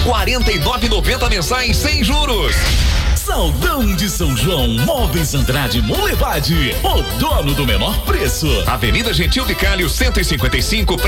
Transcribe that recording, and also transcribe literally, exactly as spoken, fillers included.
quarenta e nove reais e noventa centavos mensais sem juros. Saldão de São João, Móveis Andrade Monlevade, o dono do menor preço. Avenida Gentil Vicálio cento e cinquenta e cinco,